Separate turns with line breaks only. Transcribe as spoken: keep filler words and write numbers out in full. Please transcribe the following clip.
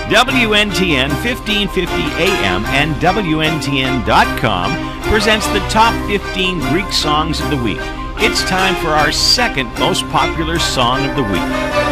W N T N fifteen fifty A M and W N T N dot com presents the top fifteen Greek songs of the week. It's time for our second most popular song of the week.